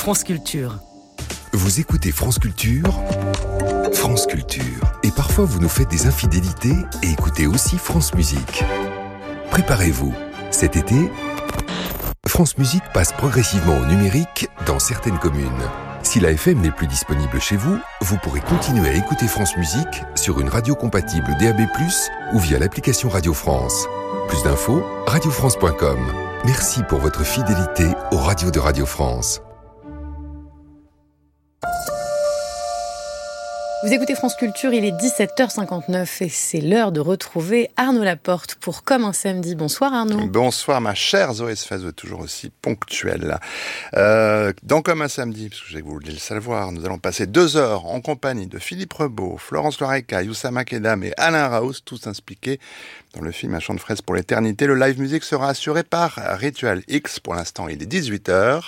France Culture. Vous écoutez France Culture, France Culture. Et parfois vous nous faites des infidélités et écoutez aussi France Musique. Préparez-vous, cet été, France Musique passe progressivement au numérique dans certaines communes. Si la FM n'est plus disponible chez vous, vous pourrez continuer à écouter France Musique sur une radio compatible DAB+, ou via l'application Radio France. Plus d'infos, radiofrance.com. Merci pour votre fidélité aux radios de Radio France. Vous écoutez France Culture, il est 17h59 et c'est l'heure de retrouver Arnaud Laporte pour Comme un samedi. Bonsoir Arnaud. Bonsoir ma chère Zoé Sfazeux, toujours aussi ponctuelle. Dans Comme un samedi, parce que je voulais le savoir, nous allons passer 2 heures en compagnie de Philippe Rebaud, Florence Loireca, Youssa Makeda et Alain Raouz, tous impliqués dans le film Un chant de fraise pour l'éternité. Le live music sera assuré par Ritual X. Pour l'instant, il est 18h.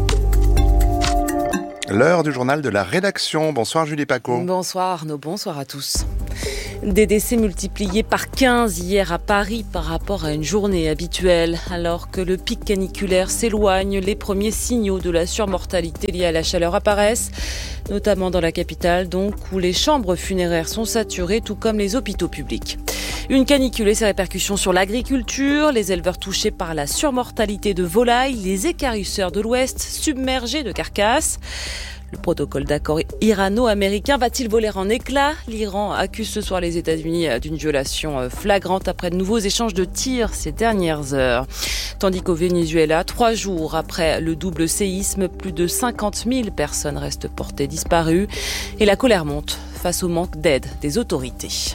L'heure du journal de la rédaction. Bonsoir Julie Paco. Bonsoir Arnaud, bonsoir à tous. Des décès multipliés par 15 hier à Paris par rapport à une journée habituelle. Alors que le pic caniculaire s'éloigne, les premiers signaux de la surmortalité liée à la chaleur apparaissent, notamment dans la capitale, donc, où les chambres funéraires sont saturées, tout comme les hôpitaux publics. Une canicule et ses répercussions sur l'agriculture, les éleveurs touchés par la surmortalité de volailles, les équarrisseurs de l'Ouest submergés de carcasses. Le protocole d'accord irano-américain va-t-il voler en éclats ? L'Iran accuse ce soir les États-Unis d'une violation flagrante après de nouveaux échanges de tirs ces dernières heures. Tandis qu'au Venezuela, 3 jours après le double séisme, plus de 50 000 personnes restent portées disparues et la colère monte face au manque d'aide des autorités.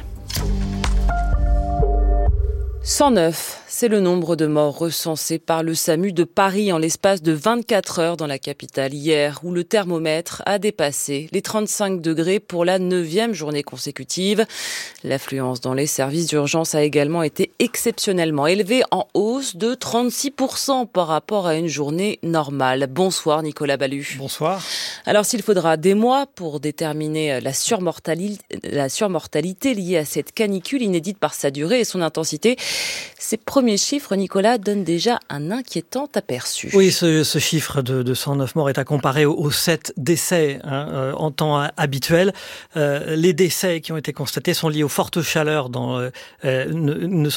109, c'est le nombre de morts recensés par le SAMU de Paris en l'espace de 24 heures dans la capitale hier, où le thermomètre a dépassé les 35 degrés pour la 9e journée consécutive. L'affluence dans les services d'urgence a également été exceptionnellement élevée, en hausse de 36% par rapport à une journée normale. Bonsoir Nicolas Ballu. Bonsoir. Alors s'il faudra des mois pour déterminer la surmortalité liée à cette canicule inédite par sa durée et son intensité, ces premiers chiffres, Nicolas, donnent déjà un inquiétant aperçu. Oui, ce chiffre de 109 morts est à comparer aux 7 décès en temps habituel. Les décès qui ont été constatés sont liés aux fortes chaleurs. Les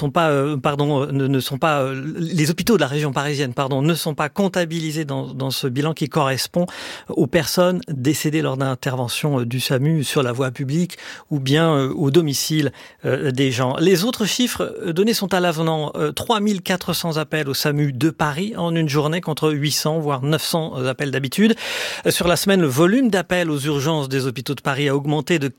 hôpitaux de la région parisienne, ne sont pas comptabilisés dans ce bilan qui correspond aux personnes décédées lors d'interventions du SAMU sur la voie publique ou bien au domicile des gens. Les autres chiffres donnés sont à l'avenant. 3400 appels au SAMU de Paris en une journée contre 800 voire 900 appels d'habitude. Sur la semaine, le volume d'appels aux urgences des hôpitaux de Paris a augmenté de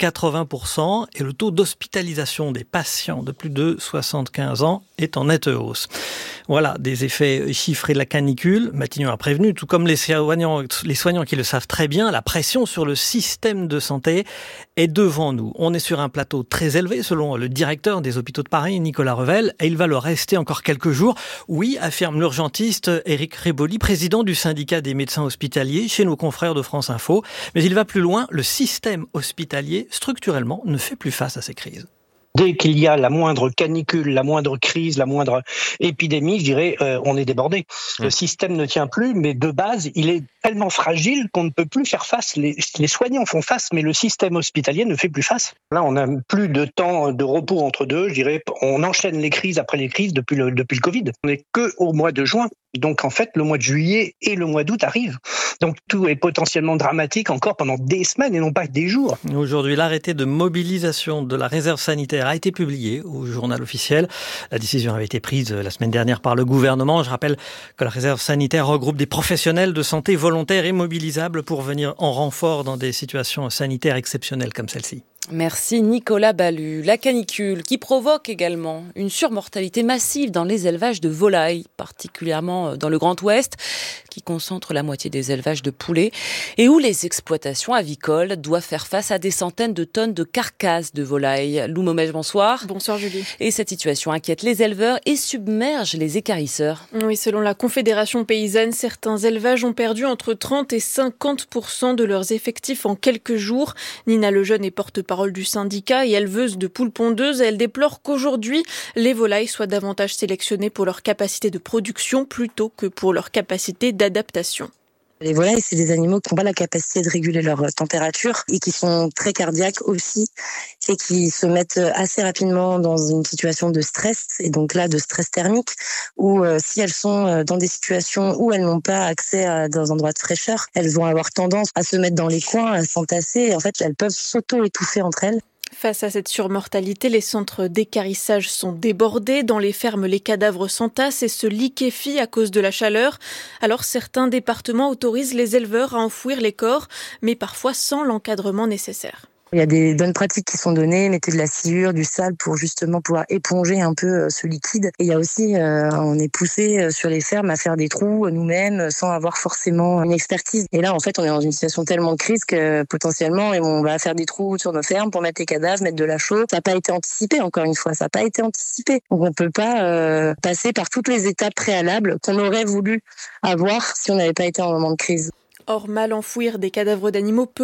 80% et le taux d'hospitalisation des patients de plus de 75 ans est en nette hausse. Voilà, des effets chiffrés de la canicule. Matignon a prévenu, tout comme les soignants qui le savent très bien, la pression sur le système de santé est devant nous. On est sur un plateau très élevé, selon le directeur des hôpitaux de Paris, Nicolas Revel, et il va le rester encore quelques jours. Oui, affirme l'urgentiste Éric Réboli, président du syndicat des médecins hospitaliers, chez nos confrères de France Info. Mais il va plus loin, le système hospitalier, structurellement, ne fait plus face à ces crises. Dès qu'il y a la moindre canicule, la moindre crise, la moindre épidémie, je dirais, on est débordé. Le système ne tient plus, mais de base, il est tellement fragile qu'on ne peut plus faire face. Les soignants font face, mais le système hospitalier ne fait plus face. Là, on n'a plus de temps de repos entre deux. Je dirais, on enchaîne les crises après les crises depuis le Covid. On n'est que au mois de juin. Donc en fait, le mois de juillet et le mois d'août arrivent. Donc tout est potentiellement dramatique encore pendant des semaines et non pas des jours. Aujourd'hui, l'arrêté de mobilisation de la réserve sanitaire a été publié au journal officiel. La décision avait été prise la semaine dernière par le gouvernement. Je rappelle que la réserve sanitaire regroupe des professionnels de santé volontaires et mobilisables pour venir en renfort dans des situations sanitaires exceptionnelles comme celle-ci. Merci Nicolas Ballu. La canicule qui provoque également une surmortalité massive dans les élevages de volailles, particulièrement dans le Grand Ouest, qui concentre la moitié des élevages de poulets, et où les exploitations avicoles doivent faire face à des centaines de tonnes de carcasses de volailles. Lou Momège, bonsoir. Bonsoir Julie. Et cette situation inquiète les éleveurs et submerge les équarrisseurs. Oui, selon la Confédération paysanne, certains élevages ont perdu entre 30 et 50% de leurs effectifs en quelques jours. Nina Lejeune est porte-parole du syndicat et éleveuse de poules pondeuses. Elle déplore qu'aujourd'hui, les volailles soient davantage sélectionnées pour leur capacité de production plutôt que pour leur capacité d'adaptation. Les volailles, c'est des animaux qui n'ont pas la capacité de réguler leur température et qui sont très cardiaques aussi et qui se mettent assez rapidement dans une situation de stress, et donc là de stress thermique, où si elles sont dans des situations où elles n'ont pas accès à des endroits de fraîcheur, elles vont avoir tendance à se mettre dans les coins, à s'entasser, et en fait elles peuvent s'auto-étouffer entre elles. Face à cette surmortalité, les centres d'équarrissage sont débordés. Dans les fermes, les cadavres s'entassent et se liquéfient à cause de la chaleur. Alors certains départements autorisent les éleveurs à enfouir les corps, mais parfois sans l'encadrement nécessaire. Il y a des bonnes pratiques qui sont données, mettez de la sciure, du sable pour justement pouvoir éponger un peu ce liquide. Et il y a aussi, on est poussé sur les fermes à faire des trous nous-mêmes sans avoir forcément une expertise. Et là, en fait, on est dans une situation tellement de crise que potentiellement, on va faire des trous sur nos fermes pour mettre les cadavres, mettre de la chaux. Ça n'a pas été anticipé, encore une fois, ça n'a pas été anticipé. Donc on ne peut pas passer par toutes les étapes préalables qu'on aurait voulu avoir si on n'avait pas été en moment de crise. Or, mal enfouir des cadavres d'animaux peut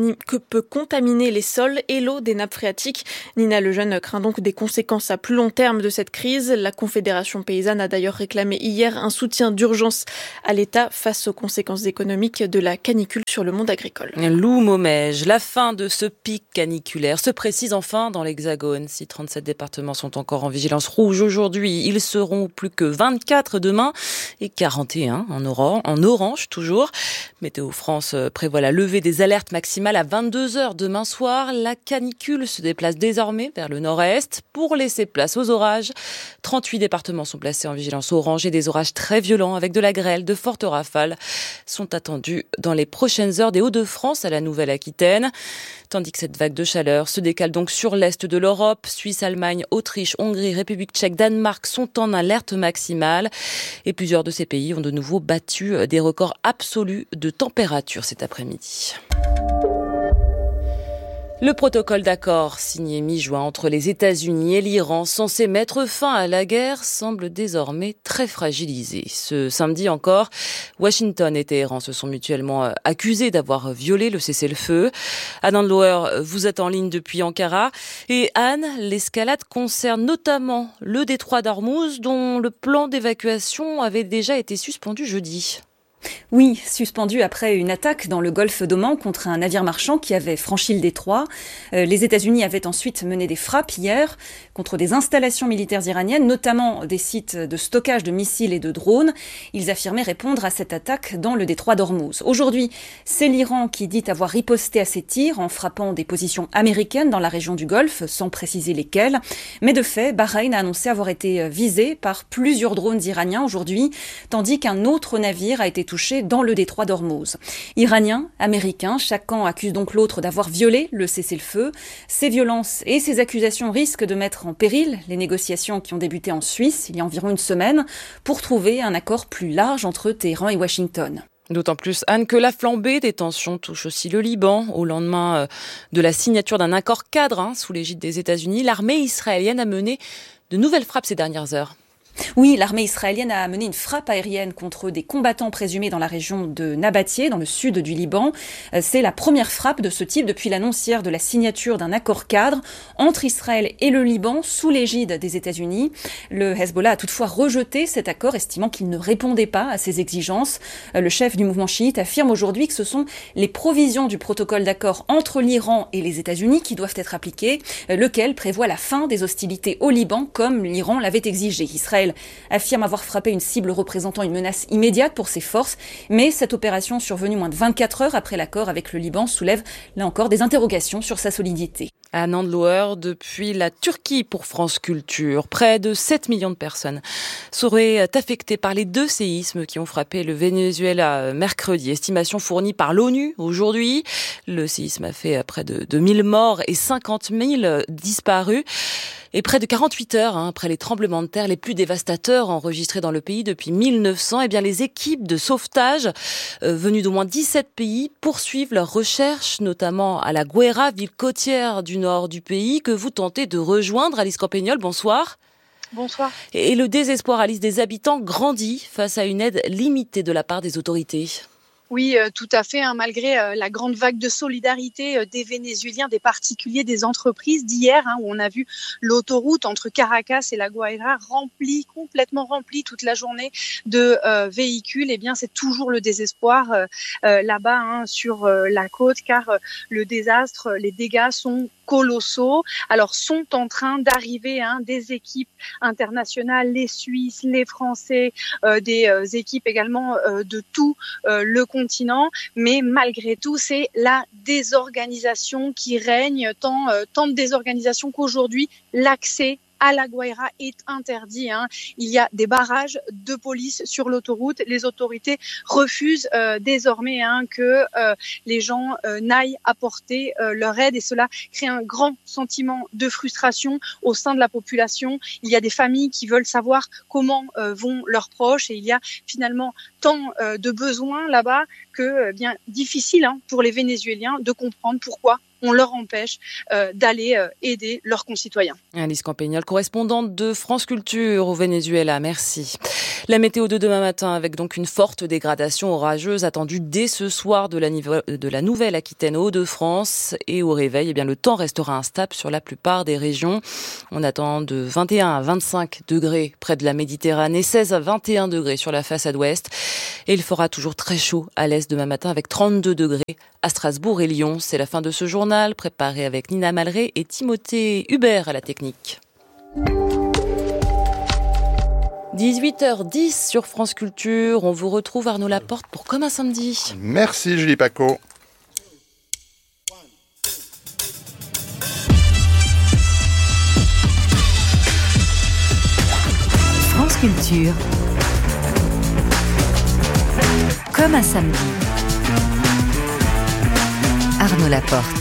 contaminer les sols et l'eau des nappes phréatiques. Nina Lejeune craint donc des conséquences à plus long terme de cette crise. La Confédération paysanne a d'ailleurs réclamé hier un soutien d'urgence à l'État face aux conséquences économiques de la canicule sur le monde agricole. Lou Momège, la fin de ce pic caniculaire se précise enfin dans l'Hexagone. Si 37 départements sont encore en vigilance rouge aujourd'hui, ils seront plus que 24 demain et 41 en orange toujours. Météo France prévoit la levée des alertes maximales à 22h demain soir. La canicule se déplace désormais vers le nord-est pour laisser place aux orages. 38 départements sont placés en vigilance orange et des orages très violents avec de la grêle, de fortes rafales sont attendus dans les prochaines heures des Hauts-de-France à la Nouvelle-Aquitaine. Tandis que cette vague de chaleur se décale donc sur l'est de l'Europe. Suisse, Allemagne, Autriche, Hongrie, République tchèque, Danemark sont en alerte maximale. Et plusieurs de ces pays ont de nouveau battu des records absolus de température cet après-midi. Le protocole d'accord signé mi-juin entre les États-Unis et l'Iran, censé mettre fin à la guerre, semble désormais très fragilisé. Ce samedi encore, Washington et Téhéran se sont mutuellement accusés d'avoir violé le cessez-le-feu. Anne Andloer, vous êtes en ligne depuis Ankara. Et Anne, l'escalade concerne notamment le détroit d'Ormuz, dont le plan d'évacuation avait déjà été suspendu jeudi. Oui, suspendu après une attaque dans le golfe d'Oman contre un navire marchand qui avait franchi le détroit. Les États-Unis avaient ensuite mené des frappes hier contre des installations militaires iraniennes, notamment des sites de stockage de missiles et de drones. Ils affirmaient répondre à cette attaque dans le détroit d'Ormuz. Aujourd'hui, c'est l'Iran qui dit avoir riposté à ces tirs en frappant des positions américaines dans la région du Golfe, sans préciser lesquelles. Mais de fait, Bahreïn a annoncé avoir été visé par plusieurs drones iraniens aujourd'hui, tandis qu'un autre navire a été touché dans le détroit d'Ormuz. Iraniens, Américains, chaque camp accuse donc l'autre d'avoir violé le cessez-le-feu. Ces violences et ces accusations risquent de mettre en péril les négociations qui ont débuté en Suisse il y a environ une semaine pour trouver un accord plus large entre Téhéran et Washington. D'autant plus, Anne, que la flambée des tensions touche aussi le Liban. Au lendemain de la signature d'un accord cadre sous l'égide des États-Unis, l'armée israélienne a mené de nouvelles frappes ces dernières heures. Oui, l'armée israélienne a mené une frappe aérienne contre des combattants présumés dans la région de Nabatieh, dans le sud du Liban. C'est la première frappe de ce type depuis l'annonce hier de la signature d'un accord cadre entre Israël et le Liban sous l'égide des États-Unis. Le Hezbollah a toutefois rejeté cet accord, estimant qu'il ne répondait pas à ses exigences. Le chef du mouvement chiite affirme aujourd'hui que ce sont les provisions du protocole d'accord entre l'Iran et les États-Unis qui doivent être appliquées, lequel prévoit la fin des hostilités au Liban comme l'Iran l'avait exigé. Israël affirme avoir frappé une cible représentant une menace immédiate pour ses forces, mais cette opération survenue moins de 24 heures après l'accord avec le Liban soulève là encore des interrogations sur sa solidité. Anne Andloer, depuis la Turquie pour France Culture. Près de 7 millions de personnes seraient affectées par les 2 séismes qui ont frappé le Venezuela mercredi. Estimation fournie par l'ONU aujourd'hui. Le séisme a fait près de 2000 morts et 50 000 disparus. Et près de 48 heures après les tremblements de terre les plus dévastateurs enregistrés dans le pays depuis 1900, les équipes de sauvetage venues d'au moins 17 pays poursuivent leurs recherches, notamment à La Guaira, ville côtière du nord du pays, que vous tentez de rejoindre. Alice Campagnol, bonsoir. Bonsoir. Et le désespoir, Alice, des habitants grandit face à une aide limitée de la part des autorités. Oui, tout à fait. Malgré la grande vague de solidarité des Vénézuéliens, des particuliers, des entreprises d'hier, où on a vu l'autoroute entre Caracas et La Guaira complètement remplie toute la journée de véhicules, eh bien c'est toujours le désespoir là-bas sur la côte, car le désastre, les dégâts sont colossaux. Alors sont en train d'arriver des équipes internationales, les Suisses, les Français, des équipes également de tout le continent, mais malgré tout, c'est la désorganisation qui règne, tant de désorganisation qu'aujourd'hui, l'accès à La Guaira est interdit. Il y a des barrages de police sur l'autoroute. Les autorités refusent désormais que les gens n'aillent apporter leur aide, et cela crée un grand sentiment de frustration au sein de la population. Il y a des familles qui veulent savoir comment vont leurs proches, et il y a finalement tant de besoins là-bas que bien difficile pour les Vénézuéliens de comprendre pourquoi on leur empêche d'aller aider leurs concitoyens. Alice Campagnol, correspondante de France Culture au Venezuela, merci. La météo de demain matin avec donc une forte dégradation orageuse attendue dès ce soir de la Nouvelle-Aquitaine aux Hauts-de-France, et au réveil, le temps restera instable sur la plupart des régions. On attend de 21 à 25 degrés près de la Méditerranée, 16 à 21 degrés sur la façade ouest, et il fera toujours très chaud à l'est demain matin avec 32 degrés à Strasbourg et Lyon. C'est la fin de ce journal préparé avec Nina Malré et Timothée Hubert à la technique. 18h10 sur France Culture. On vous retrouve Arnaud Laporte pour Comme un samedi. Merci Julie Paco. France Culture. Comme un samedi. Arnaud Laporte.